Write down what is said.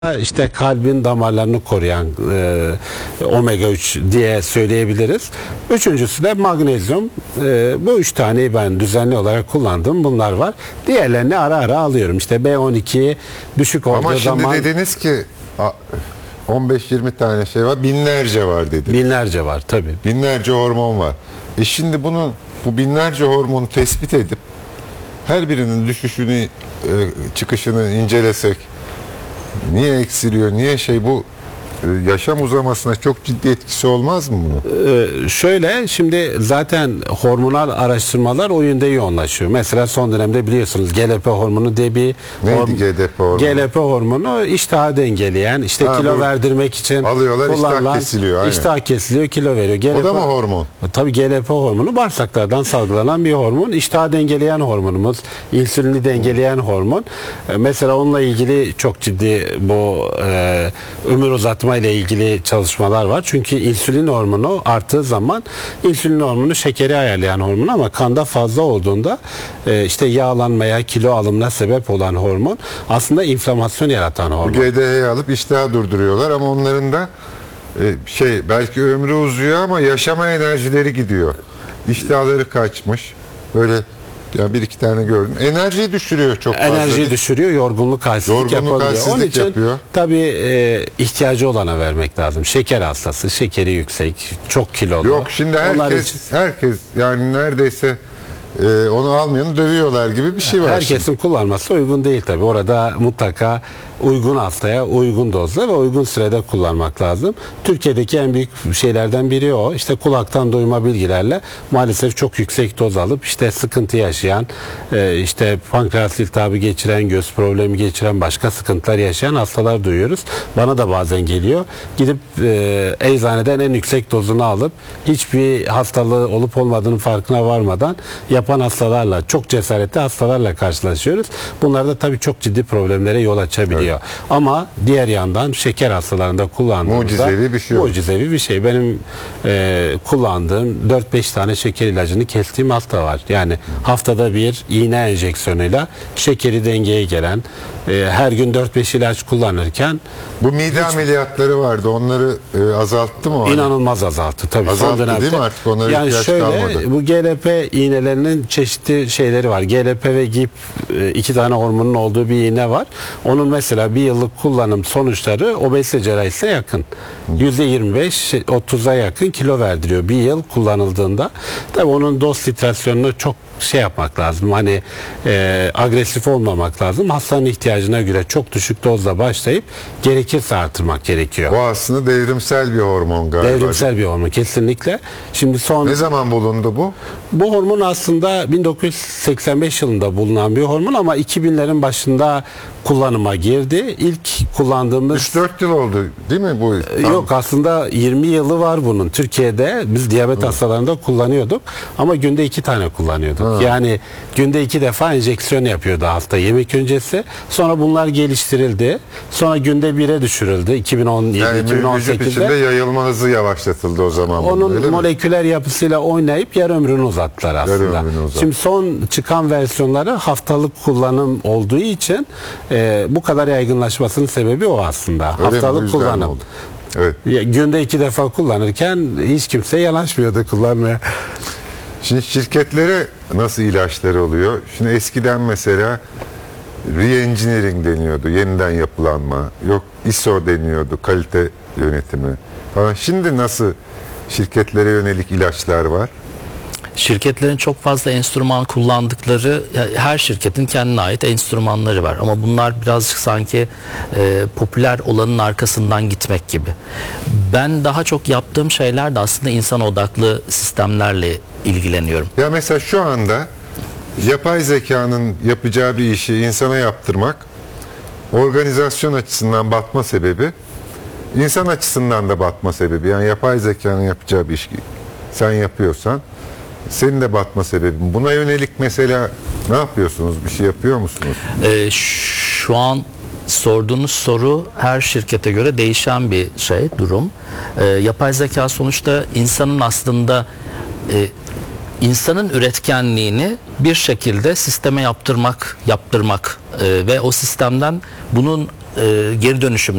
İşte kalbin damarlarını koruyan omega 3 diye söyleyebiliriz. Üçüncüsü de magnezyum. Bu üç taneyi ben düzenli olarak kullandım. Bunlar var. Diğerlerini ara ara alıyorum. İşte B12 düşük olduğu Ama şimdi zaman... dediniz ki 15-20 tane şey var, binlerce var dedi. Binlerce var tabii. Binlerce hormon var. Şimdi bu binlerce hormonu tespit edip her birinin düşüşünü, çıkışını incelesek, niye eksiliyor, niye bu yaşam uzamasına çok ciddi etkisi olmaz mı bunun? Şöyle, şimdi zaten hormonal araştırmalar o yönde yoğunlaşıyor. Mesela son dönemde biliyorsunuz GLP hormonu diye bir... Neydi GLP hormonu? GLP hormonu iştahı dengeleyen, işte kilo verdirmek için alıyorlar, iştah kesiliyor. Aynen. İştah kesiliyor, kilo veriyor. O da mı hormon? Tabii GLP hormonu bağırsaklardan salgılanan bir hormon. İştahı dengeleyen hormonumuz, insülini dengeleyen hormon. Mesela onunla ilgili çok ciddi bu ömür uzatma ile ilgili çalışmalar var. Çünkü insülin hormonu arttığı zaman, insülin hormonu şekeri ayarlayan hormon ama kanda fazla olduğunda işte yağlanmaya, kilo alımına sebep olan hormon aslında inflamasyon yaratan hormon. GDH'yi alıp iştahı durduruyorlar ama onların da belki ömrü uzuyor ama yaşama enerjileri gidiyor. İştahları kaçmış. Böyle yani bir iki tane gördüm. Enerjiyi düşürüyor çok fazla. Enerjiyi düşürüyor, yorgunluk halsizlik yapabiliyor. Onun için yapıyor. Tabii ihtiyacı olana vermek lazım. Şeker hastası, şekeri yüksek, çok kilolu. Yok şimdi herkes yani neredeyse onu almayanı dövüyorlar gibi bir şey var. Herkesin şimdi kullanması uygun değil tabii. Orada mutlaka uygun hastaya uygun dozda ve uygun sürede kullanmak lazım. Türkiye'deki en büyük şeylerden biri o. İşte kulaktan duyma bilgilerle maalesef çok yüksek doz alıp işte sıkıntı yaşayan, işte pankreas iltihabı geçiren, göz problemi geçiren, başka sıkıntılar yaşayan hastalar duyuyoruz. Bana da bazen geliyor. Gidip eczaneden en yüksek dozunu alıp hiçbir hastalığı olup olmadığının farkına varmadan yapan hastalarla, çok cesaretli hastalarla karşılaşıyoruz. Bunlar da tabii çok ciddi problemlere yol açabiliyor. Evet. Ama diğer yandan şeker hastalarında kullandığımızda mucizevi bir şey. Benim kullandığım 4-5 tane şeker ilacını kestiğim hasta var. Yani haftada bir iğne enjeksiyonuyla şekeri dengeye gelen, her gün 4-5 ilaç kullanırken bu mide ameliyatları vardı. Onları azalttı mı? İnanılmaz azalttı. Tabii azalttı değil mi artık? Onlara yani ihtiyaç şöyle, kalmadı. bu GLP iğnelerinin çeşitli şeyleri var. GLP ve GIP iki tane hormonun olduğu bir iğne var. Onun mesela bir yıllık kullanım sonuçları obezite cerrahisine yakın. %25-30'a yakın kilo verdiriyor bir yıl kullanıldığında. Tabii onun doz titrasyonunu çok yapmak lazım. Hani agresif olmamak lazım. Hastanın ihtiyacına göre çok düşük dozla başlayıp gerekirse artırmak gerekiyor. Bu aslında devrimsel bir hormon galiba. Devrimsel bir hormon kesinlikle. Şimdi ne zaman bulundu bu? Bu hormon aslında 1985 yılında bulunan bir hormon ama 2000'lerin başında kullanıma girdi. İlk kullandığımız 3-4 yıl oldu değil mi bu? Yok, aslında 20 yılı var bunun. Türkiye'de biz diyabet hastalarında kullanıyorduk ama günde 2 tane kullanıyorduk. Yani günde 2 defa enjeksiyon yapıyordu hasta yemek öncesi. Sonra bunlar geliştirildi. Sonra günde 1'e düşürüldü 2017 yani 2018'de. Vücut içinde yayılma hızı yavaşlatıldı o zaman. Onun moleküler yapısıyla oynayıp yarı ömrünü uzattılar aslında. Şimdi son çıkan versiyonları haftalık kullanım olduğu için bu kadar yaygınlaşmasının sebebi o aslında. Öyle haftalık kullanım. Evet. Günde 2 defa kullanırken hiç kimse yanaşmıyordu kullanmaya. Şimdi şirketlere nasıl ilaçları oluyor? Şimdi eskiden mesela re-engineering deniyordu, yeniden yapılanma. Yok ISO deniyordu, kalite yönetimi falan. Şimdi nasıl şirketlere yönelik ilaçlar var? Şirketlerin çok fazla enstrüman kullandıkları, her şirketin kendine ait enstrümanları var ama bunlar birazcık sanki popüler olanın arkasından gitmek gibi. Ben daha çok yaptığım şeyler de aslında insan odaklı sistemlerle ilgileniyorum. Ya mesela şu anda yapay zekanın yapacağı bir işi insana yaptırmak organizasyon açısından batma sebebi, insan açısından da batma sebebi. Yani yapay zekanın yapacağı bir iş sen yapıyorsan senin de batma sebebin. Buna yönelik mesela ne yapıyorsunuz? Bir şey yapıyor musunuz? Şu an sorduğunuz soru her şirkete göre değişen bir durum. Yapay zeka sonuçta insanın aslında insanın üretkenliğini bir şekilde sisteme yaptırmak ve o sistemden bunun geri dönüşüm